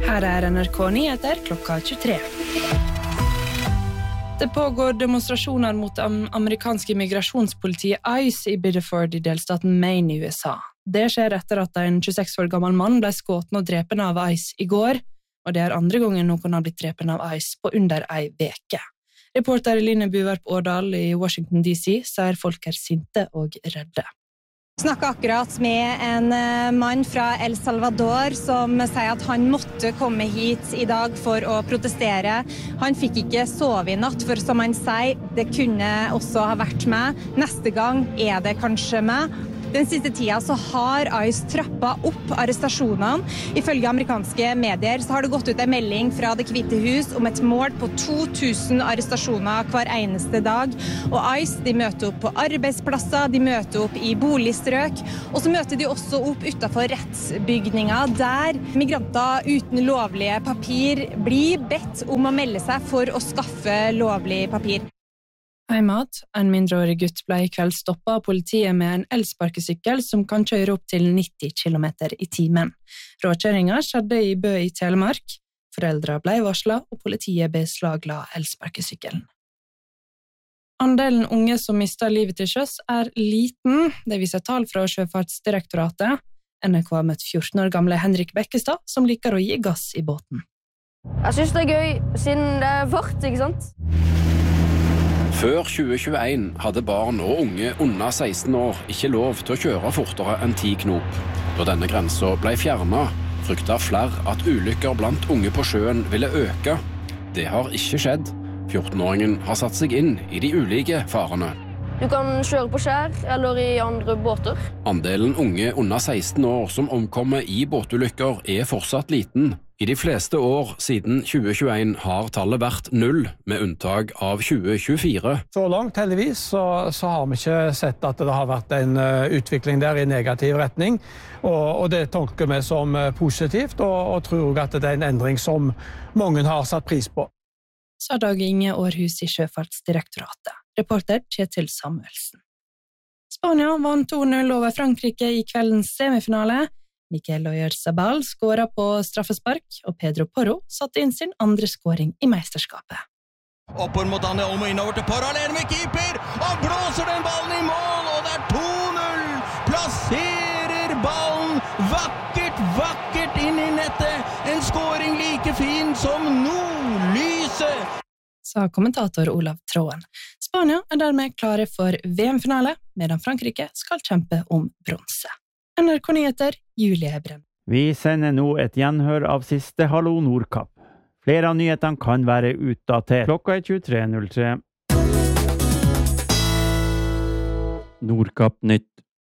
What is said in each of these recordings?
Her NRK Nyheter klokka 23. Det pågår demonstrasjoner mot amerikanske migrasjonspolitiet ICE i Biddeford i delstaten Maine i USA. Det skjer etter at en 26 år gammel mann ble skåten og drepen av ICE i går, og det andre gangen noen har blitt drepen av ICE på under ei veke. Reporter Line Buvarp Årdal i Washington DC sier folk sinte og redde. Snakket akkurat med en mann fra El Salvador som sier at han måtte komme hit i dag for å protestere. Han fikk ikke sove i natt, for som han sier, det kunne også ha vært meg. Neste gang det kanskje meg. Den siste tida så har ICE trappet opp arrestasjonene. Ifølge amerikanske medier så har det gått ut en melding fra Det Hvite hus om et mål på 2000 arrestasjoner hver eneste dag. Og ICE de møter opp på arbeidsplasser, de møter opp i boligstrøk, og så møter de også opp utenfor rettsbygninger der migranter uten lovlige papir blir bedt om å melde seg for å skaffe lovlig papir. Heimat, en mindreårig gutt ble i kveld stoppet av politiet med en elsparkesykkel som kan kjøre opp til 90 km i timen. Råkjøringen skjedde i Bø i Telemark. Foreldre ble varslet, og politiet beslagla elsparkesykkelen. Andelen unge som mister livet til sjøs liten, det viser tall fra Sjøfartsdirektoratet. NRK har møtt 14 år gamle Henrik Bekkestad, som liker å gi gass i båten. Jeg synes det gøy, siden det fart, ikke sant? Før 2021 hadde barn og unge under 16 år ikke lov til å kjøre fortere enn 10 knop. Da denne grensen ble fjernet, fryktet flere at ulykker blant unge på sjøen ville øke. Det har ikke skjedd. 14-åringen har satt seg inn i de ulike farene. Du kan kjøre på skjær eller i andre båter. Andelen unge under 16 år som omkommer i båtulykker fortsatt liten. I de fleste år siden 2021 har tallet vært 0, med unntak av 2024. Så langt, heldigvis, så har vi ikke sett at det har vært en utvikling der i negativ retning. Og det tolker vi som positivt, og tror at det en endring som mange har satt pris på. Sa Dag Inge Århus i Sjøfartsdirektoratet. Reporter Kjetil Samuelsen. Spania vant 2-0 over Frankrike i kveldens semifinale. Mikel Oyarzabal skåret på straffespark, og Pedro Porro satte inn sin andre skåring i mesterskapet. Oppår mot Anne, om og innover til Porro, alene med keeper, og blåser den ballen i mål, og det 2-0! Plasserer ballen vakkert inn i nettet, en skåring like fin som nordlyset! Sa kommentator Olav Tråen. Spania dermed klare for VM-finale, medan Frankrike skal kjempe om bronse. NRK Nyheter, Julie Brem. Vi sender nå et gjenhør av siste Hallo Nordkapp. Flere av nyhetene kan være utdatert. Klokka 23.03. Nordkapp nytt.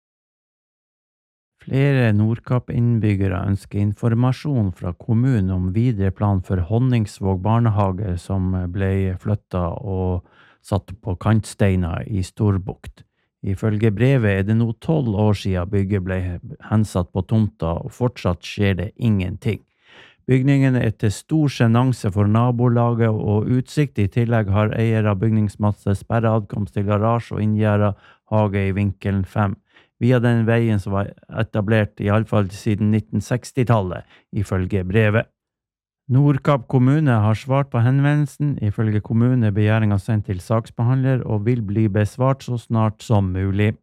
Flere Nordkapp-innbyggere ønsker informasjon fra kommunen om videre plan for Honningsvåg barnehage som ble flyttet og satt på kantsteiner i Storbukt. Ifølge brevet det nå 12 år siden bygget ble hensatt på tomta, og fortsatt skjer det ingenting. Bygningen til stor sjenanse for nabolaget og utsikt. I tillegg har eier av bygningsmasse sperret adkomst til garasje og inngjerdet hage i vinkelen 5, via den veien som var etablert i alle fall siden 1960-tallet, ifølge brevet. Nordkapp kommune har svart på henvendelsen. Ifølge kommune begjæringen sendt til saksbehandler og vil bli besvart så snart som mulig.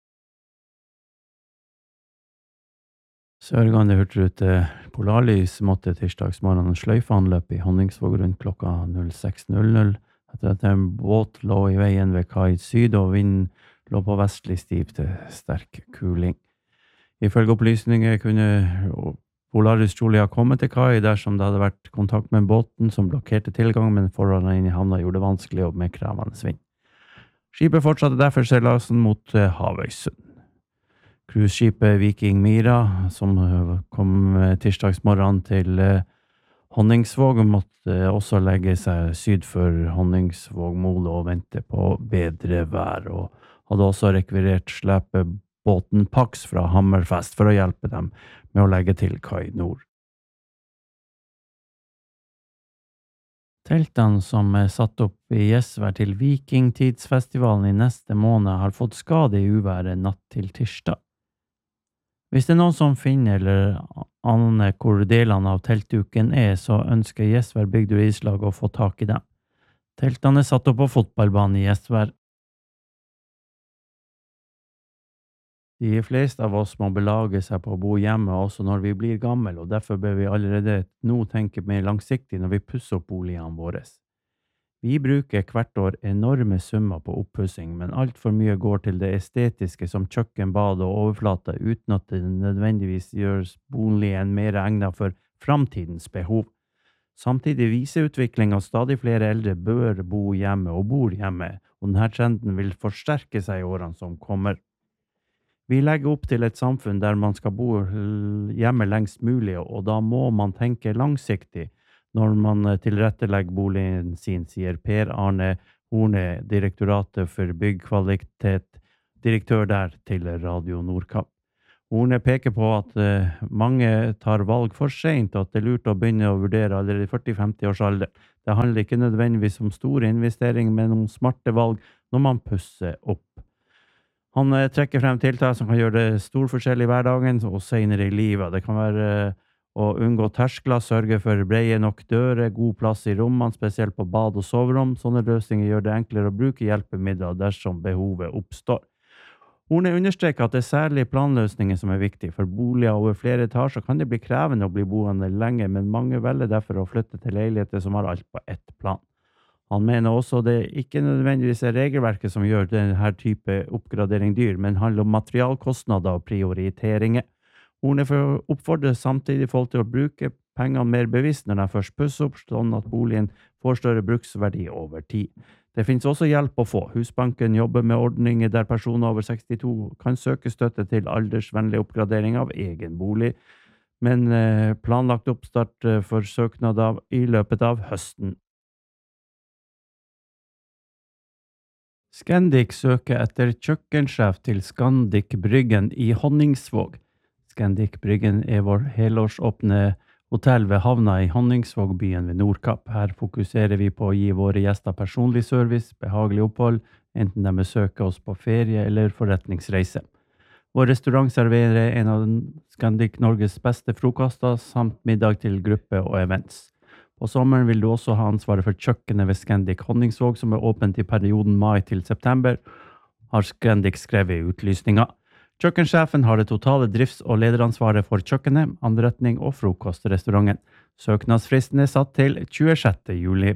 Sørgande hurtigrute Polarlys måtte tirsdagsmorgenen sløyfeanløp i Honningsvåg rundt klokka 06.00 etter at en båt lå i veien ved kai syd og vinden lå på vestlig stiv til sterk kuling. Ifølge opplysninger kunne Polarlys trolig ha kommet til kai dersom det hadde vært kontakt med båten som blokkerte tilgang, men forholdene inne i havna gjorde det vanskelig og med krevende vind. Skipet fortsatte derfor seilasen mot Havøysund. Cruiseskipet Viking Mira, som kom tirsdagsmorgen til Honningsvåg, måtte også legge seg syd for Honningsvåg-målet og vente på bedre vær, og hadde også rekvirert slepebåten Pax fra Hammerfest for å hjelpe dem med å legge til kai nord. Teltene som satt opp i Gjesvær til Vikingtidsfestivalen i neste måned har fått skade i uværet natt til tirsdag. Hvis det noen som finner eller aner hvor delene av teltduken så ønsker Gjesvær bygd- og islag å få tak i dem. Teltene satt opp på fotballbanen i Gjesvær. De fleste av oss må belage seg på å bo hjemme også når vi blir gammel, og derfor bør vi allerede nå tenke mer langsiktig når vi pusser opp boligene våre. Vi bruker hvert år enorme summer på oppussing, men alt for mye går til det estetiske som kjøkken, bad og overflate, uten at det nødvendigvis gjøres boligen mer egnet for framtidens behov. Samtidig viser utviklingen at stadig flere eldre bør bo hjemme og bor hjemme, og denne trenden vil forsterke seg i årene som kommer. Vi legger opp til et samfunn der man skal bo hjemme lengst mulig, og da må man tenke langsiktig når man tilrettelegger boligen sin, sier Per Arne Horne, Direktoratet for byggkvalitet, direktør der til Radio Nordkapp. Horne peker på at mange tar valg for sent, og at det er lurt å begynne å vurdere allerede i 40-50 års alder. Det handler ikke nødvendigvis om store investeringer, men om smarte valg når man pusser opp. Han trekker frem tiltak som kan gjøre det stor forskjell i hverdagen og senere i livet. Det kan være å unngå terskler, sørge for breie nok dører, god plass i rommene, spesielt på bad og soverom. Sånne løsninger gjør det enklere å bruke hjelpemidler dersom behovet oppstår. Horne understreker at det er særlig planløsninger som er viktig. For boliger over flere etasjer kan det bli krevende å bli boende lenge, men mange velger derfor å flytte til leiligheter som har alt på ett plan. Han mener også det ikke nødvendigvis er regelverket som gjør denne type oppgradering dyr, men handler om materialkostnader og prioriteringer. Horne oppfordrer samtidig folk til å bruke pengene mer bevisst når de først pusser opp, sånn at boligen får større bruksverdi over tid. Det finnes også hjelp å få. Husbanken jobber med ordninger der personer over 62 kan søke støtte til aldersvennlig oppgradering av egen bolig, men planlagt oppstart for søknader i løpet av høsten. Scandic søker etter kjøkkensjef til Scandic Bryggen i Honningsvåg. Scandic Bryggen er vår helårsåpne hotell ved havna i Honningsvågbyen ved Nordkapp. Her fokuserer vi på å gi våre gjester personlig service, behagelig opphold, enten de besøker oss på ferie eller forretningsreise. Vår restaurant serverer en av Scandic Norges beste frokoster, samt middag til gruppe og events. På sommeren vil du også ha ansvaret for kjøkkenet ved Scandic Honningsvåg, som er åpent i perioden mai til september, har Scandic skrevet i utlysninga. Kjøkkensjefen har det totale drifts- og lederansvaret for kjøkkenet, anretning og frokostrestauranten. Søknadsfristen er satt til 26. juli.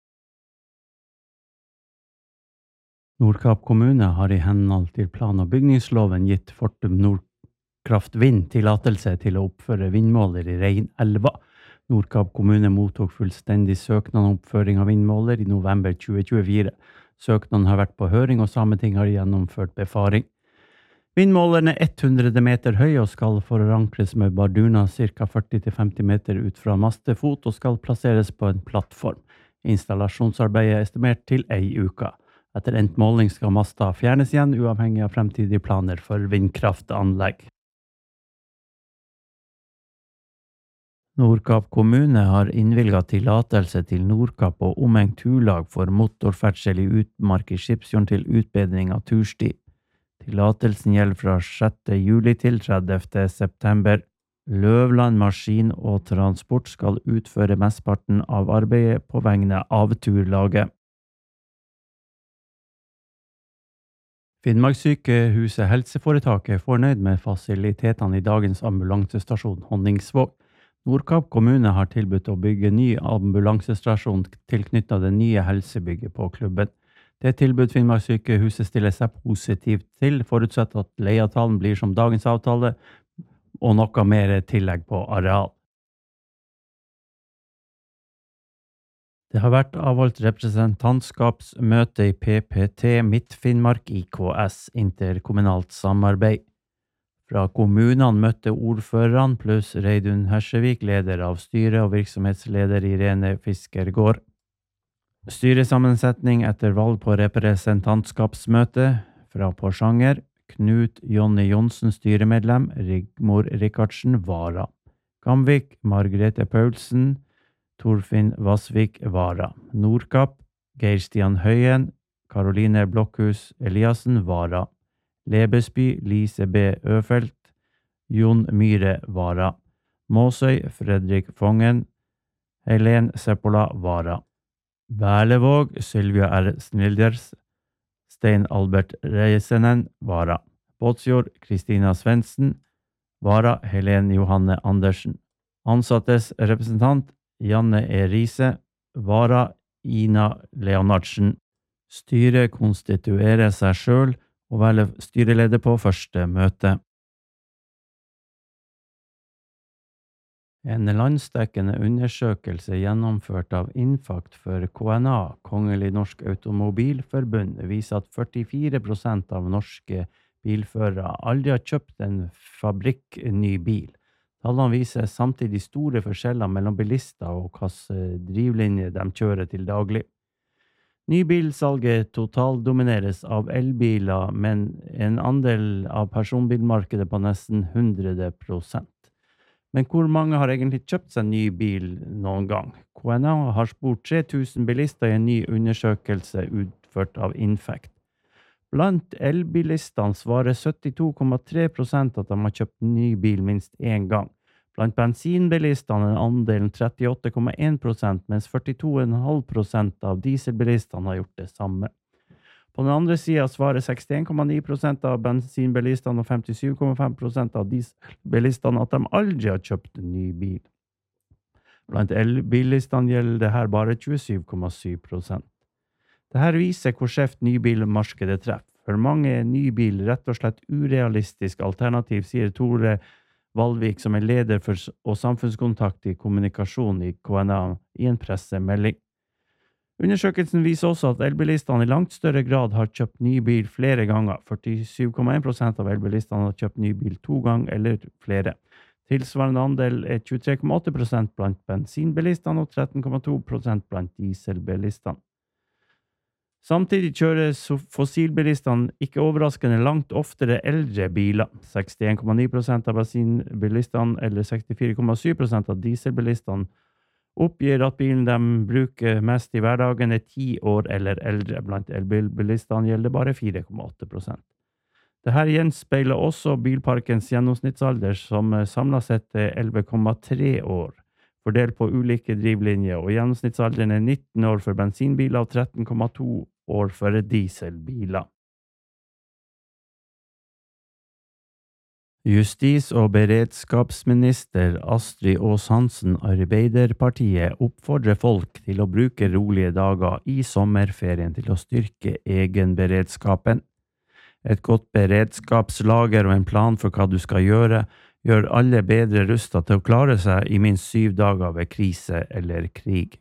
Nordkapp kommune har i henhold til plan- og bygningsloven gitt Fortum Nordkraft Vind tillatelse til å oppføre vindmåler i Reinelva. Nordkapp kommune mottok fullstendig søknad om oppføring av vindmåler i november 2024. Søknaden har vært på høring, og Sametinget har gjennomført befaring. Vindmålerne er 100 meter høye og skal forankres med barduna ca. 40-50 meter ut fra mastefot og skal plasseres på en plattform. Installasjonsarbeidet er estimert til 1 uke. Etter endt måling skal masta fjernes igjen, uavhengig av fremtidige planer for vindkraftanlegg. Nordkapp kommune har innvilget tillatelse til Nordkapp og omegn turlag for motorferdsel i utmark i Skipsfjorden til utbedring av tursti. Tillatelsen gjelder fra 6. juli til 30. september. Løvland Maskin og Transport skal utføre mesteparten av arbeidet på vegne av turlaget. Finnmarkssykehuset helseforetaket er fornøyd med fasilitetene i dagens ambulansestasjon Honningsvåg. Nordkapp kommune har tilbudt å bygge ny ambulansestasjon tilknyttet det nye helsebygget på klubben. Det tilbud Finnmarkssykehuset stiller seg positivt til, forutsatt at leieavtalen blir som dagens avtale, og noe mer tillegg på areal. Det har vært avholdt representantskapsmøte i PPT Midt-Finnmark IKS, interkommunalt samarbeid. Fra kommunene møtte ordførerne pluss Reidun Hersevik, leder av styret, og virksomhetsleder Irene Fiskergård. Styresammensetning etter valg på representantskapsmøte fra Porsanger, Knut Jonny Johnsen styremedlem, Rigmor Rikardsen vara. Gamvik, Margrethe Paulsen, Torfinn Vassvik vara. Nordkapp, Geir Stian Høyen, Karoline Blokkhus Eliassen vara. Lebesby, Lise B. Øfeldt, Jon Myhre vara. Måsøy Fredrik Fongen. Helen Seppola vara. Berlevåg Sylvia R. Snilders. Stein Albert Reisenen vara. Båtsfjord Kristina Svendsen vara. Helen Johanne Andersen. Ansattes representant Janne E. Riise vara. Ina Leonardsen. Styret konstituerer seg selv og velger styreleder på første møte. En landsdekkende undersøkelse gjennomført av Infact for KNA, Kongelig Norsk Automobilforbund, viser at 44% av norske bilførere aldri har kjøpt en fabrikkny bil. Tallene viser samtidig store forskjeller mellom bilister og hvilke drivlinjer de kjører til daglig. Nybilsalget totaldomineres av elbiler, men en andel av personbilmarkedet på nesten 100%. Men hvor mange har egentlig kjøpt seg ny bil noen gang? KNA har spurt 3000 bilister i en ny undersøkelse utført av Infact. Blant elbilistene svarer 72,3% at de har kjøpt ny bil minst en gang. Blant bensinbilistene er andelen 38,1%, mens 42,5% av dieselbilistene har gjort det samme. På den andre siden svarer 61,9% av bensinbilistene og 57,5% av dieselbilistene at de aldri har kjøpt en ny bil. Blant elbilistene gjelder det her bare 27,7%. Dette viser hvor skjevt nybilmarkedet treffer. For mange er nybil rett og slett urealistisk alternativ, sier Tore Valvik, som er leder for og samfunnskontakt i kommunikasjon i KNA, i en pressemelding. Undersøkelsen viser også at elbilistene i langt større grad har kjøpt ny bil flere ganger. 47,1% av elbilistene har kjøpt ny bil 2 ganger eller flere. Tilsvarende andel er 23,8% blant bensinbilistene og 13,2% blant dieselbilistene. Samtidig kjører fossilbilistene ikke overraskende langt oftere eldre biler. 61,9% av bensinbilistene eller 64,7% av dieselbilistene oppgir at bilen de bruker mest i hverdagen er 10 år eller eldre. Blant elbilbilistene gjelder bare 4,8%. Dette gjenspeiler også bilparkens gjennomsnittsalder, som samlet sett er 11,3 år, fordelt på ulike drivlinjer, og gjennomsnittsalderen er 19 år for bensinbiler og 13,2 år for dieselbiler. Justis- og beredskapsminister Astrid Aas-Hansen, Arbeiderpartiet, oppfordrer folk til å bruke rolige dager i sommerferien til å styrke egenberedskapen. Et godt beredskapslager og en plan for hva du skal gjøre, gjør alle bedre rustet til å klare seg i minst 7 dager ved krise eller krig.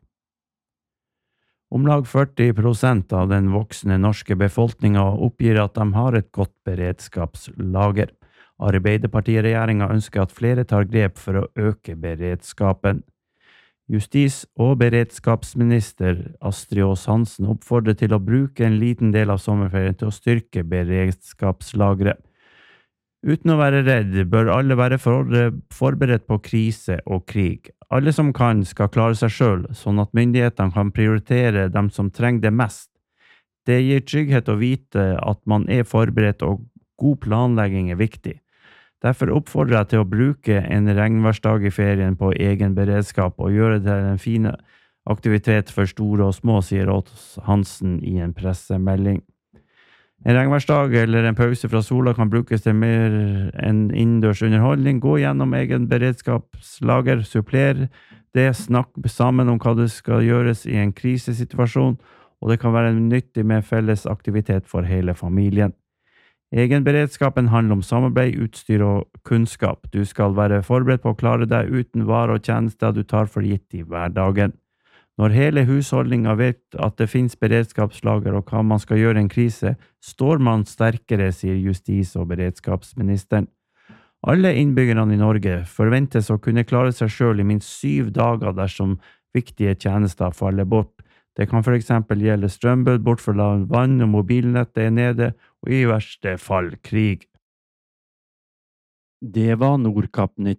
Omlag 40% av den voksne norske befolkningen oppgir at de har et godt beredskapslager. Arbeiderpartiregjeringen ønsker at flere tar grep for å øke beredskapen. Justis- og beredskapsminister Astrid Aas-Hansen oppfordrer til å bruke en liten del av sommerferien til å styrke beredskapslageret. Uten å være redd bør alle være forberedt på krise og krig. Alle som kan skal klare seg selv, sånn at myndighetene kan prioritere dem som trenger det mest. Det gir trygghet å vite at man er forberedt, og god planlegging er viktig. Derfor oppfordrer jeg til å bruke en regnværsdag i ferien på egen beredskap og gjøre det en fin aktivitet for store og små, sier Aas-Hansen i en pressemelding. En regnværsdag eller en pause fra sola kan brukes til mer enn innendørs underholdning. Gå gjennom egen beredskapslager, suppler det, snakk sammen om hva det skal gjøres i en krisesituasjon, og det kan være nyttig med felles aktivitet for hele familien. Egenberedskapen handler om samarbeid, utstyr og kunnskap. Du skal være forberedt på å klare deg uten varer og tjenester du tar for gitt i hverdagen. Når hele husholdningen vet at det finnes beredskapslager og hva man skal gjøre i en krise, står man sterkere, sier justis- og beredskapsministeren. Alle innbyggerne i Norge forventes å kunne klare seg selv i minst 7 dager dersom viktige tjenester faller bort. Det kan for eksempel gjelde strømbrudd, bortfall av vann og mobilnettet er nede, og i verste fall krig. Det var Nordkapp-nytt.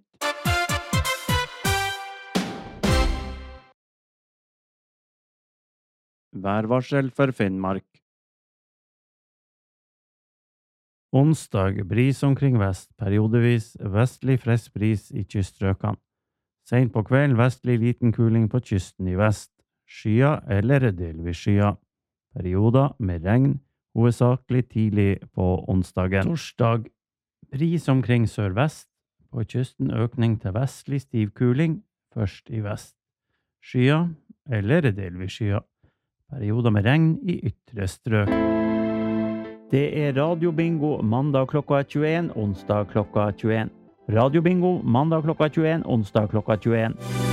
Værvarsel for Finnmark. Onsdag bris omkring vest, periodevis vestlig frisk bris i kyststrøkene. Sent på kvelden vestlig liten kuling på kysten i vest. Skyer eller delvis skyer. Perioder med regn, hovedsakelig tidlig på onsdagen. Torsdag bris omkring sørvest. På kysten økning til vestlig stiv kuling, først i vest. Skyer eller delvis skyer. Perioder med regn i ytre strøk. Det Radio Bingo mandag klokka 21, onsdag klokka 21. Radio Bingo mandag klokka 21, onsdag klokka 21.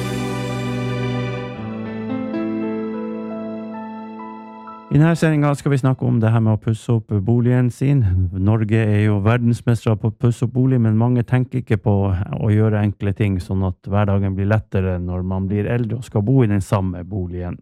I denne sendingen skal vi snakke om det her med å pusse opp boligen sin. Norge jo verdensmestere på å pusse opp bolig, men mange tenker ikke på å gjøre enkle ting, sånn at hverdagen blir lettere når man blir eldre og skal bo i den samme boligen.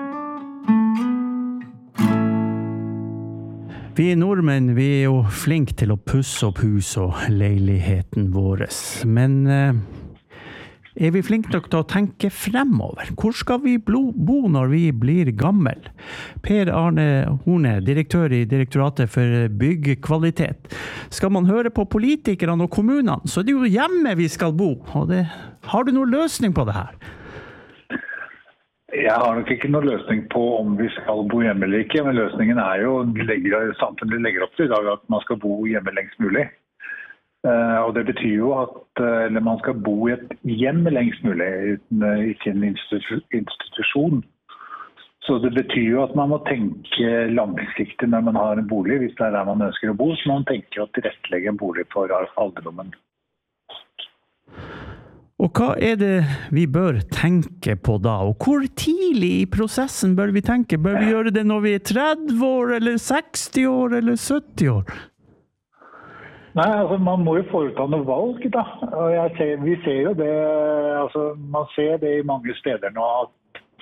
Vi nordmenn, vi jo flinke til å pusse opp hus og leiligheten vår. Men vi flinke nok til å tenke fremover? Hvor skal vi bo når vi blir gammel? Per Arne Horne, direktør i Direktoratet for byggkvalitet. Skal man høre på politikerne og kommunene, så det jo hjemme vi skal bo. Og har du noen løsning på det her? Jeg har nok ikke noen løsning på om vi skal bo hjemme eller ikke, men løsningen jo, samfunnet legger opp til i dag at man skal bo hjemme lengst mulig. Og det betyr jo at man skal bo i et hjem lengst mulig, ikke en institusjon. Så det betyr jo at man må tenke langsiktig når man har en bolig, hvis det der man ønsker å bo, så man tenker å tilrettelegge en bolig for alderdommen. Og hva det vi bør tenke på da? Og hvor tidlig i prosessen bør vi tenke? Bør vi gjøre det når vi 30 år, eller 60 år, eller 70 år? Nei, altså man må jo foreta noe valg da. Og vi ser jo det, altså man ser det i mange steder nå at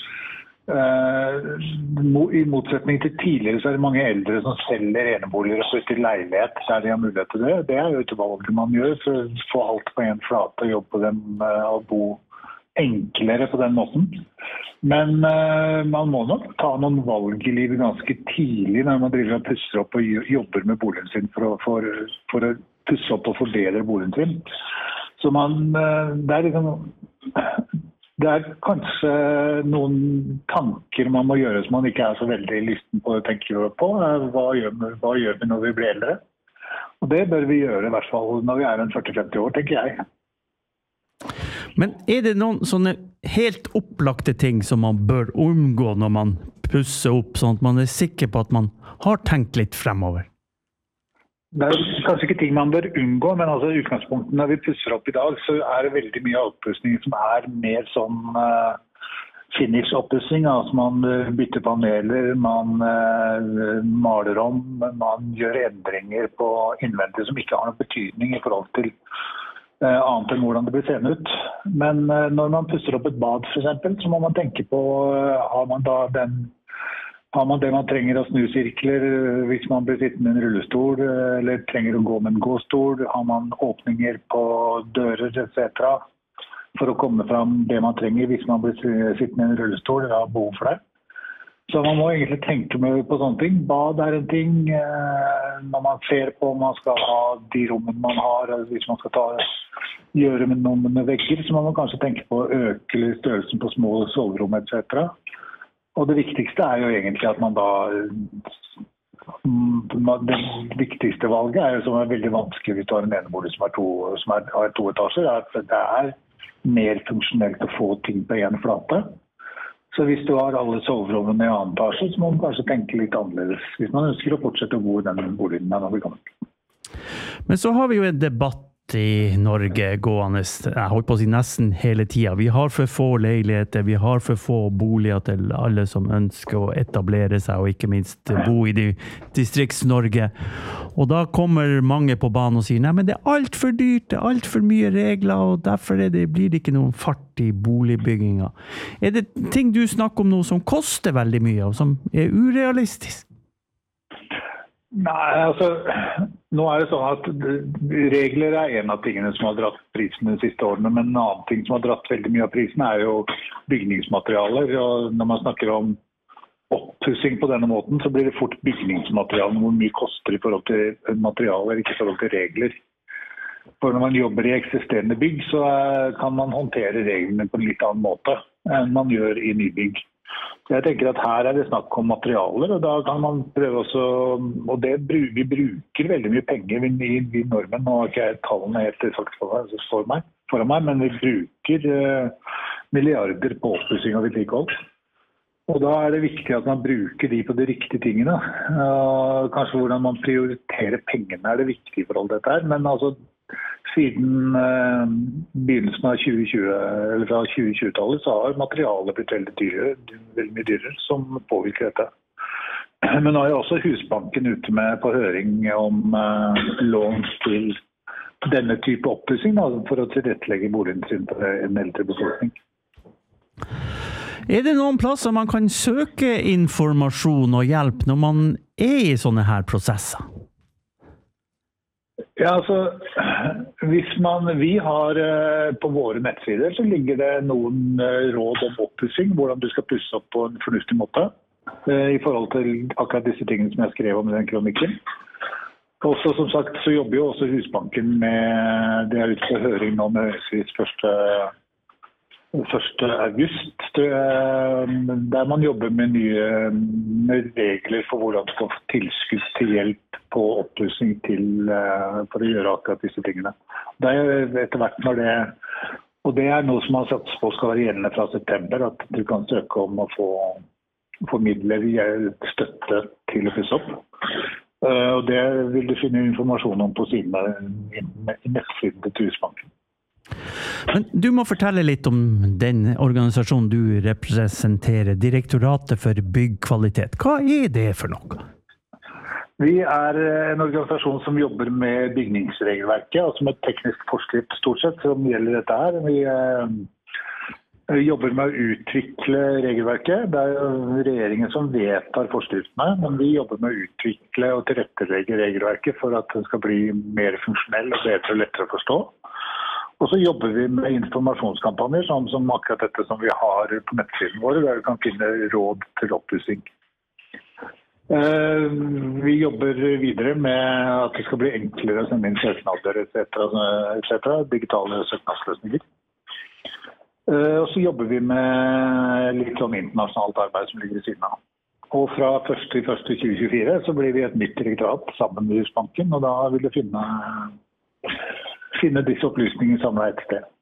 i motsetning til tidligere så det mange eldre som selger eneboliger og flytter leilighet der de har mulighet til det. Det jo et valg man gjør for å få alt på en flate og jobbe på dem og bo enklere på den måten. Men man må nok ta noen valg i livet ganske tidlig når man driver og pusser opp og jobber med boligen sin for å pusse opp og forbedre boligen sin. Så det liksom... Det kanskje noen tanker man må gjøre som man ikke så veldig lysten på å tenke på. Hva gjør vi når vi blir eldre? Og det bør vi gjøre i hvert fall når vi en 40-50 år, tenker jeg. Men det noen sånne helt opplagte ting som man bør unngå når man pusser opp, sånn at man sikker på at man har tenkt litt fremover? Det kanskje ikke ting man bør unngå, men altså utgangspunktet når vi pusser opp i dag, så det veldig mye oppussing som mer sånn finish-oppussing. Altså man bytter paneler, man maler om, man gjør endringer på innvendig som ikke har noen betydning i forhold til annet enn hvordan det blir seende ut. Men når man pusser opp et bad for eksempel, så må man tenke på, har man det man trenger av snusirkler hvis man blir sittende i en rullestol, eller trenger å gå med en gåstol? Har man åpninger på dører, etc. For å komme fram det man trenger hvis man blir sittende i en rullestol eller har behov for det? Så man må egentlig tenke på sånne ting. Bad en ting. Når man ser på om man skal ha de rommene man har, eller hvis man skal gjøre med noen med vegger, så må man kanskje tenke på å øke størrelsen på små soverom, etc. Og det viktigste jo egentlig at man da, det viktigste valget jo som veldig vanskelig hvis du har en enebolig som har 2 etasjer, at det mer funksjonelt å få ting på en flate. Så hvis du har alle soverommene i annen etasje, så må man kanskje tenke litt annerledes, hvis man ønsker å fortsette å bo i den boligen når man blir gammel. Men så har vi jo en debatt i Norge gående, jeg holdt på å si nesten hele tiden. Vi har for få leiligheter, vi har for få boliger til alle som ønsker å etablere seg, og ikke minst bo i Distrikts-Norge. Og da kommer mange på banen og sier, nei, men det alt for dyrt, det alt for mye regler, og derfor blir det ikke noen fart i boligbygginga. Det ting du snakker om nå som koster veldig mye, og som urealistisk? Nei, altså, nå det sånn at regler en av tingene som har dratt prisen de siste årene, men en annen ting som har dratt veldig mye av prisen jo bygningsmaterialer. Og når man snakker om oppussing på denne måten, så blir det fort bygningsmateriale, hvor mye koster i forhold til materialer, ikke i forhold til regler. For når man jobber i eksisterende bygg, så kan man håndtere reglene på en litt annen måte enn man gjør i nybygg. Jeg tenker at her det snakk om materialer, og da kan man prøve også, og vi bruker veldig mye penger i normen, nå har ikke jeg tallene helt sagt foran meg, men vi bruker milliarder på oppussing og vedlikehold. Og da det viktig at man bruker de på de riktige tingene. Kanskje hvordan man prioriterer pengene det viktige for alt dette her, men altså siden begynnelsen av 2020, eller fra 2020-tallet, så har materialet blitt veldig mye dyrere, som påvirker dette. Men nå jo også Husbanken ute med på høring om lån til denne type oppussing, for å tilrettelegge boligen sin for en eldre befolkning. Det noen plasser man kan søke informasjon og hjelp når man i sånne her prosesser? Ja, altså, vi har på våre nettsider så ligger det noen råd om oppussing, hvordan du skal pusse opp på en fornuftig måte, i forhold til akkurat disse tingene som jeg skrev om i den kronikken. Også, som sagt, så jobber jo også Husbanken med, det ute på høring nå med høringsfrist 1. august, der man jobber med nye regler for hvordan du skal få tilskudd til hjelp på oppussing for å gjøre akkurat disse tingene. Det etter hvert når og det noe som man satser på skal være gjeldende fra september, at du kan søke om å få midler støtte til å pusse opp. Og det vil du finne informasjon om på siden i nettsiden til Husbanken. Men du må fortelle litt om den organisasjonen du representerer, Direktoratet for byggkvalitet. Hva det for noe? Vi en organisasjon som jobber med bygningsregelverket, altså med teknisk forskrift stort sett, som gjelder dette her. Vi jobber med å utvikle regelverket. Det jo regjeringen som vedtar forskriftene, men vi jobber med å utvikle og tilrettelegge regelverket for at det skal bli mer funksjonell og bedre og lettere å forstå. Og så jobber vi med informasjonskampanjer, som akkurat dette som vi har på nettsiden vår, der vi kan finne råd til oppussing. Vi jobber videre med at det skal bli enklere å sende inn søknader, etc., digitale søknadsløsninger. Og så jobber vi med litt sånn internasjonalt arbeid som ligger i siden av. Og fra 1.1.2024 så blir vi et nytt direktorat sammen med Husbanken, og da vil du finne disse opplysningene samlet et sted.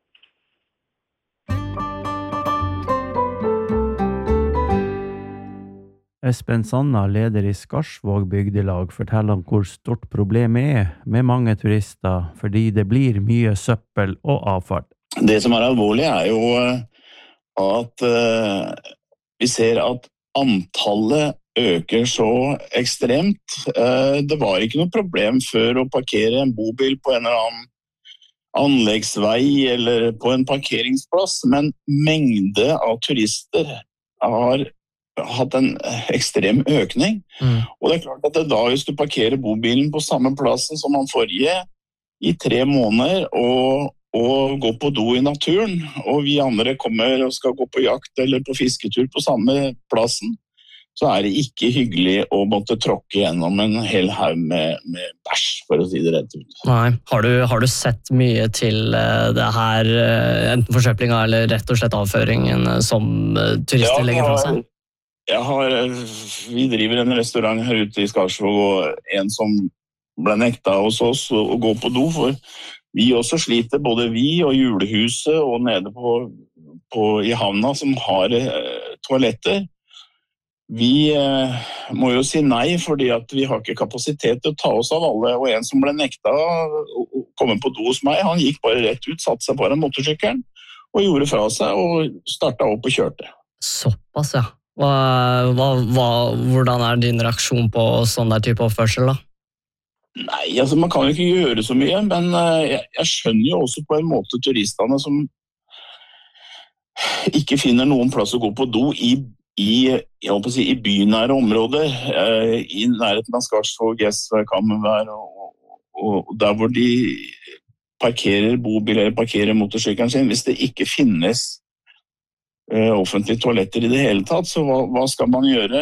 Espen Sanna, leder i Skarsvåg bygdelag, forteller om hvor stort problemet med mange turister, fordi det blir mye søppel og avfall. Det som alvorlig jo at vi ser at antallet øker så ekstremt. Det var ikke noe problem før å parkere en bobil på en eller annen anleggsvei eller på en parkeringsplass, men mengde av turister har hatt en ekstrem økning. Og det klart at da hvis du parkerer bobilen på samme plassen som den forrige i 3 måneder og går på do i naturen, og vi andre kommer og skal gå på jakt eller på fisketur på samme plassen, så det ikke hyggelig å måtte tråkke gjennom en hel haug med bæsj, for å si det rett ut. Nei. Har du sett mye til det her, enten forsøplinga eller rett og slett avføringen som turister legger fra seg? Vi driver en restaurant her ute i Skarsvåg, og en som ble nekta hos oss å gå på do, for vi også sliter, både vi og julehuset og nede i havna som har toaletter. Vi må jo si nei, fordi at vi har ikke kapasitet til å ta oss av alle, og en som ble nekta å komme på do hos meg, han gikk bare rett ut, satte seg på den motorsykkelen, og gjorde fra seg, og startet opp og kjørte. Såpass, ja. Hvordan din reaksjon på sånn der type oppførsel da? Nei, altså man kan jo ikke gjøre så mye, men jeg skjønner jo også på en måte turistene som ikke finner noen plass å gå på do i bynære områder, i nærheten av Skarsvåg, Gjesvær, Kammervær, og der hvor de parkerer bobil eller parkerer motorsykkelen sin, hvis det ikke finnes offentlige toaletter I det hele tatt, så hva skal man gjøre?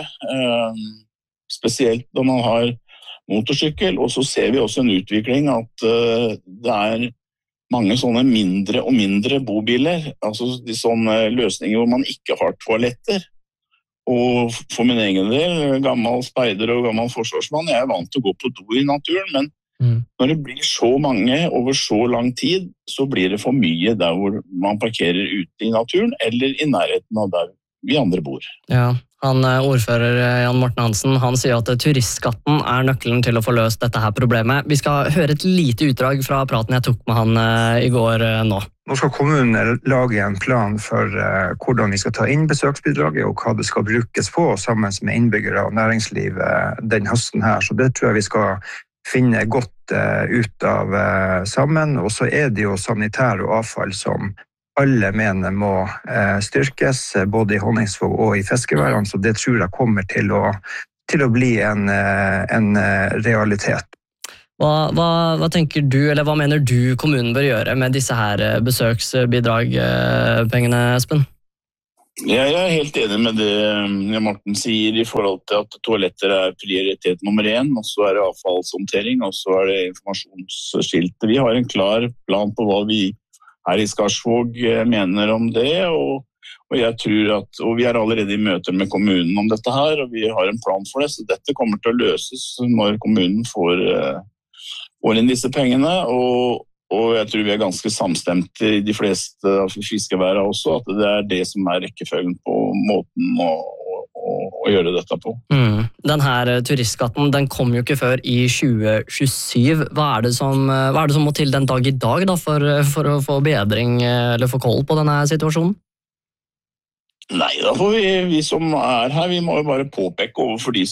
Spesielt når man har motorsykkel, og så ser vi også en utvikling at det mange sånne mindre og mindre bobiler, altså de sånne løsninger hvor man ikke har toaletter. Og for min egen del, gammel speider og gammel forsvarsmann, jeg vant til å gå på do I naturen, men når det blir så mange over så lang tid, så blir det for mye der hvor man parkerer ute I naturen, eller I nærheten av der vi andre bor. Ja, ordfører Jan Morten Hansen, han sier at turistskatten nøkkelen til å få løst dette her problemet. Vi skal høre et lite utdrag fra praten jeg tok med han I går nå. Nå skal kommunen lage en plan for hvordan vi skal ta inn besøksbidraget og hva det skal brukes på sammen med innbyggere og næringsliv den høsten her. Så det tror jeg vi skal finne godt ut av sammen. Og så det jo sanitær og avfall som alle mener må styrkes, både I Honningsvåg og I fiskeværene, så det tror jeg kommer til å bli en realitet. Hva tenker du, eller hva mener du kommunen bør gjøre med disse her besøksbidragpengene, Espen? Jeg helt enig med det Morten sier I forhold til at toaletter prioritet nummer 1, og så det avfallshåndtering, og så det informasjonsskilt. Vi har en klar plan på hva vi her I Skarsvåg mener om det, og jeg tror at, og vi allerede I møter med kommunen om dette her, og vi har en plan for det, så dette kommer til å løses når kommunen får inn disse pengene, og jeg tror vi ganske samstemt I de fleste av fiskeværene også, at det det som rekkefølgen på måten å gjøre dette på. Den her turistskatten, den kom jo ikke før I 2027. Hva det som må til den dag I dag da, for å få bedring eller få koll på denne situasjonen? Nei, da får vi som her, vi må jo bare påpeke overfor de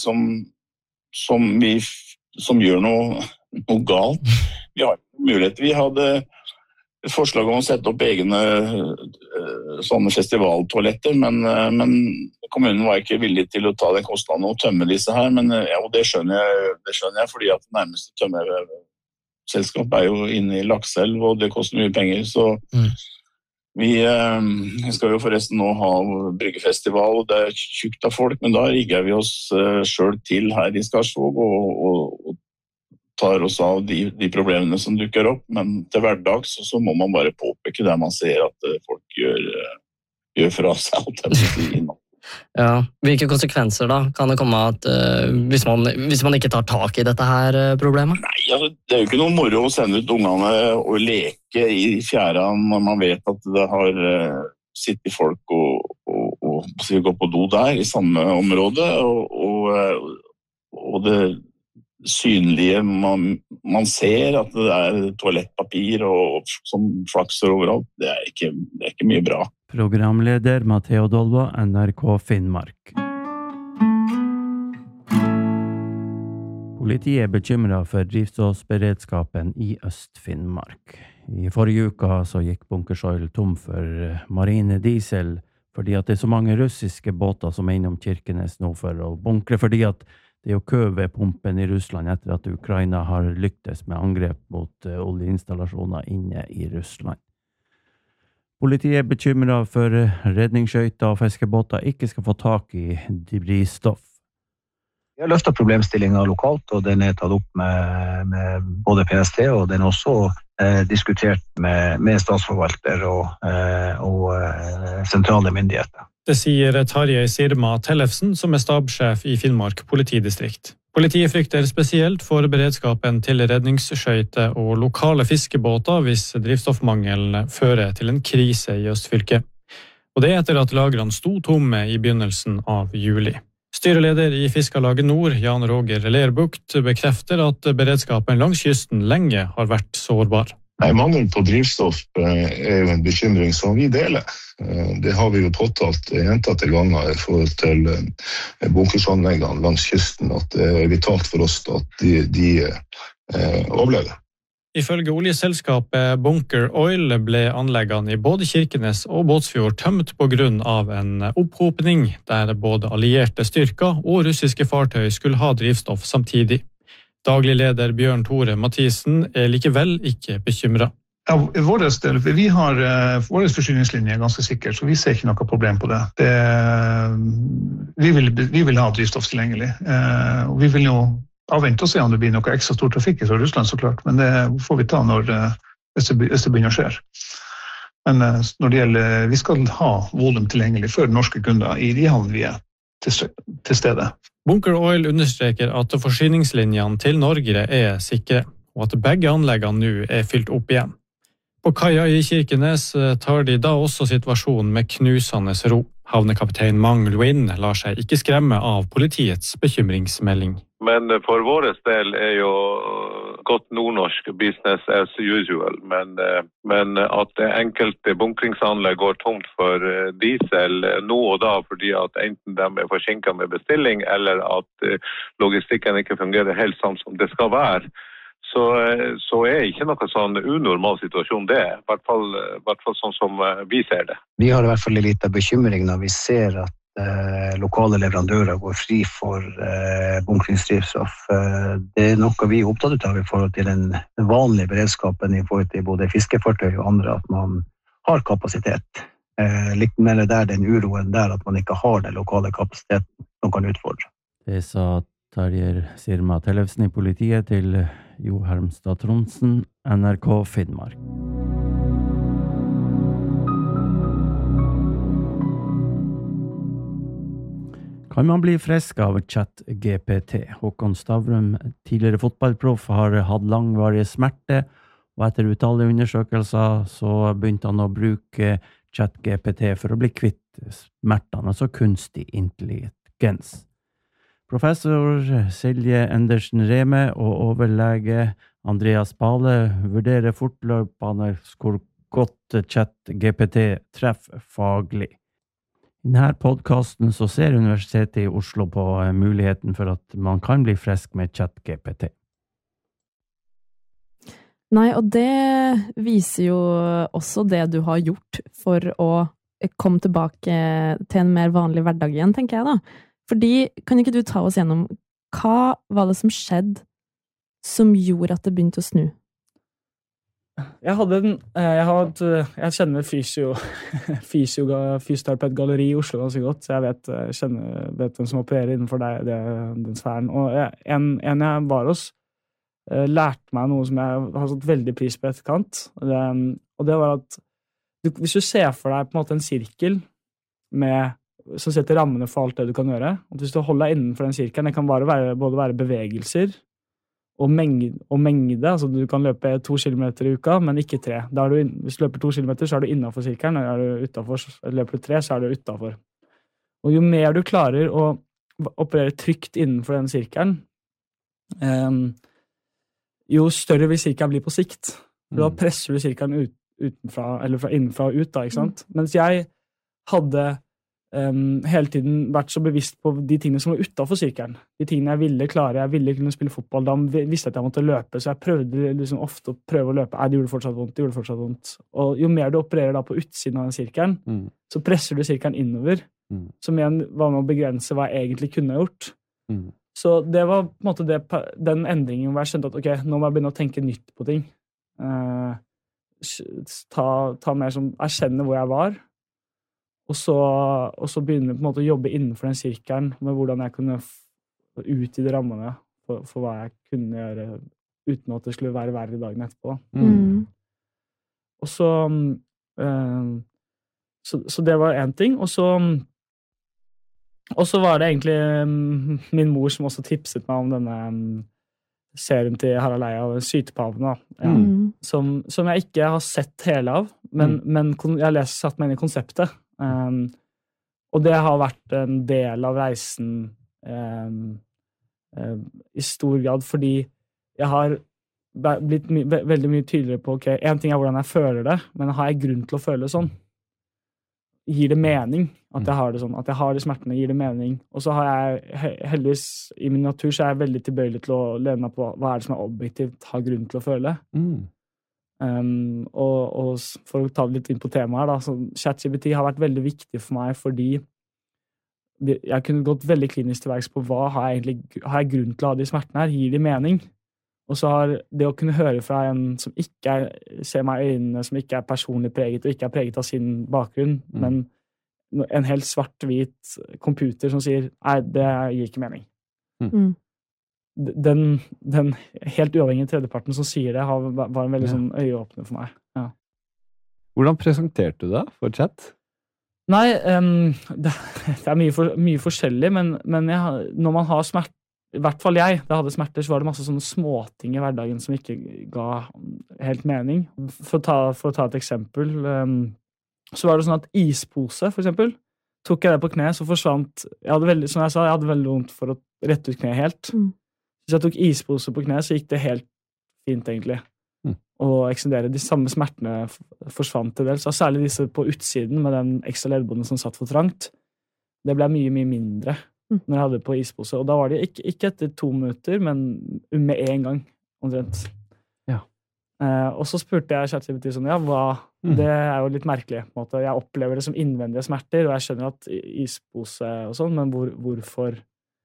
som gjør noe galt. Vi har mulighet. Vi hadde et forslag om å sette opp egne sånne festivaltoaletter, men kommunen var ikke villig til å ta den kostnaden og tømme disse her, men og det skjønner jeg, fordi at det nærmeste tømmerselskap jo inne I Lakselv, og det koster mye penger, så vi skal jo forresten nå ha bryggefestival, og det tjukt av folk, men da rigger vi oss selv til her I Skarsvåg, og tar oss av de problemene som dukker opp, men til hverdags så må man bare påpeke der man ser at folk gjør fra seg alt det. Ja, hvilke konsekvenser da kan det komme at hvis man ikke tar tak I dette her problemet? Nei, altså, det jo ikke noe moro å sende ut ungene og leke I fjæra når man vet at det har sittet folk og gå på do der I samme område, og det synlige, man ser at det toalettpapir og som flakser overalt, det ikke mye bra. Programleder Matteo Dolva, NRK Finnmark. Politiet bekymret for drivstoffberedskapen I Øst-Finnmark. I forrige uka så gikk Bunkersøyl tom for marine diesel, fordi at det så mange russiske båter som innom Kirkenes nå for å bunkre, fordi at det jo kø ved pumpen I Russland etter at Ukraina har lyktes med angrep mot oljeinstallasjoner inne I Russland. Politiet bekymret for redningsskøyter og fiskebåter ikke skal få tak I drivstoff. Vi har løftet problemstillinger lokalt, og den tatt opp med både PST, og den også diskutert med statsforvalter og sentrale myndigheter. Det sier Tarjei Sirma Tellefsen, som stabssjef I Finnmark politidistrikt. Politiet frykter spesielt for beredskapen til redningsskøyter og lokale fiskebåter hvis drivstoffmangel fører til en krise I Østfylket. Og det etter at lagrene sto tomme I begynnelsen av juli. Styreleder I Fiskarlaget Nord, Jan Roger Lerbukt, bekrefter at beredskapen langs kysten lenge har vært sårbar. Nei, mangel på drivstoff jo en bekymring som vi deler. Det har vi jo påtalt gjentatte ganger I forhold til bunkersanleggene langs kysten, at det vitalt for oss at de overlever. Ifølge oljeselskapet Bunker Oil ble anleggene I både Kirkenes og Båtsfjord tømt på grunn av en opphopning der både allierte styrker og russiske fartøy skulle ha drivstoff samtidig. Daglig leder Bjørn Tore Mathisen likevel ikke bekymret. Av vår del, vi har vår forsyningslinje ganske sikkert, så vi ser ikke noe problem på det. Vi vil ha drivstoff tilgjengelig, og vi vil jo avvente og se om det blir noe ekstra stor trafikk fra Russland, så klart, men det får vi ta hvis det begynner å skje. Men når det gjelder, vi skal ha volum tilgjengelig for norske kunder i de havn vi til stede. Bunker Oil understreker at forsyningslinjene til Norge sikre, og at begge anleggene nå fylt opp igjen. På kaia i Kirkenes tar de da også situasjonen med knusende ro. Havnekaptein Mang Nguyen lar seg ikke skremme av politiets bekymringsmelding. Men for vår del jo godt nordnorsk business as usual, men at enkelte bunkringsanlegg går tomt for diesel nå og da, fordi at enten de forsinket med bestilling, eller at logistikken ikke fungerer helt sånn som det skal være, så ikke noe sånn unormal situasjon det, i hvert fall sånn som vi ser det. Vi har i hvert fall litt av bekymring når vi ser at lokale leverandører går fri for bunkringsdrivstoff. Det noe vi opptatt av i forhold til den vanlige beredskapen i forhold til både fiskefartøy og andre, at man har kapasitet. Litt mer der den uroen der at man ikke har den lokale kapasiteten som kan utfordre. Det sa Tarjei Sirma Tellefsen i politiet til Jo Hermstad Tronsen, NRK Finnmark. Kan man bli frisk av ChatGPT? Håkon Stavrum, tidligere fotballproff, har hatt langvarige smerte, og etter utallige undersøkelser så begynte han å bruke ChatGPT for å bli kvitt smertene, altså kunstig intelligens. Professor Silje Endersen Reme og overlege Andreas Pale vurderer fortløpende hvor godt ChatGPT treffer faglig. I denne podcasten så ser Universitetet i Oslo på muligheten for at man kan bli frisk med ChatGPT. Nei, og det viser jo også det du har gjort for å komme tilbake til en mer vanlig hverdag igjen, tenker jeg da. Fordi, kan ikke du ta oss gjennom, hva var det som skjedde som gjorde at det begynte å snu? Jeg kjenner fysioterapeutgalleri i Oslo ganske godt, så jeg vet hvem som opererer innenfor den sfæren. Og en jeg var hos, lærte meg noe som jeg har satt veldig pris på etterkant, og det var at hvis du ser for deg på en måte en sirkel som setter rammene for alt det du kan gjøre, og hvis du holder deg innenfor den sirkelen, det kan både være bevegelser og mengde, altså du kan løpe 2 kilometer i uka, men ikke 3. Hvis du løper 2 kilometer, så er du innenfor sirkelen, løper du 3, så er du utenfor. Og jo mer du klarer å operere trygt innenfor den sirkelen, jo større vil sirkelen bli på sikt. Da presser du sirkelen innenfra og ut, da, ikke sant? Mens jeg hadde hele tiden vært så bevisst på de tingene som var utenfor sirkelen. De tingene jeg ville klare, jeg ville kunne spille fotball, da visste jeg at jeg måtte løpe, så jeg prøvde liksom ofte å prøve å løpe. Det gjorde fortsatt vondt. Og jo mer du opererer da på utsiden av den sirkelen, så presser du sirkelen innover, som igjen var med å begrense hva jeg egentlig kunne gjort. Så det var på en måte den endringen hvor jeg skjønte at ok, nå må jeg begynne å tenke nytt på ting. Ta mer som erkjenne hvor jeg var, og så begynne på en måte å jobbe innenfor den sirkelen med hvordan jeg kunne utvide rammene for hva jeg kunne gjøre uten at det skulle være verre dagen etterpå. Og så det var en ting, og så var det egentlig min mor som også tipset meg om denne serien til Harald Eia, Sytepavene, som jeg ikke har sett hele av, men jeg har satt meg inn i konseptet. Og det har vært en del av reisen i stor grad, fordi jeg har blitt veldig mye tydeligere på, ok, en ting er hvordan jeg føler det, men har jeg grunn til å føle det sånn? Gir det mening at jeg har det sånn? At jeg har de smertene, gir det mening? Og så har jeg heldigvis, i min natur, så er jeg veldig tilbøyelig til å lene meg på hva er det som jeg objektivt har grunn til å føle. Og for å ta det litt inn på temaet her da, så ChatGPT har vært veldig viktig for meg fordi jeg kunne gått veldig klinisk til verks på hva har jeg grunn til å ha de smertene her, gir de mening? Og så har det å kunne høre fra en som ikke ser meg i øynene, som ikke personlig preget, og ikke preget av sin bakgrunn, men en helt svart-hvit computer som sier, nei, det gir ikke mening. Den helt uavhengige tredjeparten som sier det, var en veldig sånn øyeåpner for meg. Ja. Hvordan presenterte du det for chat? Nei, det mye forskjellig, men når man har smerte, i hvert fall jeg, da hadde smerter, så var det masse sånne småting i hverdagen som ikke ga helt mening. For å ta et eksempel, så var det sånn at ispose, for eksempel, tok jeg det på kne, så forsvant, som jeg sa, jeg hadde veldig vondt for å rette ut kne helt. Hvis jeg tok ispose på kne, så gikk det helt fint egentlig. Og eksendere. De samme smertene forsvant til dels, og særlig disse på utsiden med den ekstra leddbånden som satt for trangt. Det ble mye mindre når jeg hadde på ispose, og da var det ikke etter 2 minutter, men med en gang, omtrent. Ja. Og så spurte jeg ChatGPT sånn, det jo litt merkelig, på en måte. Jeg opplever det som innvendige smerter, og jeg skjønner at ispose og sånn, men hvorfor?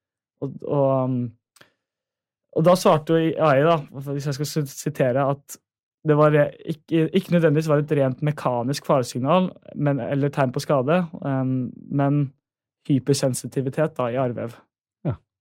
Og da svarte jo AI da, hvis jeg skal sitere, at det var ikke nødvendigvis var et rent mekanisk faresignal, eller tegn på skade, men hypersensitivitet da, i arrvev. Ja.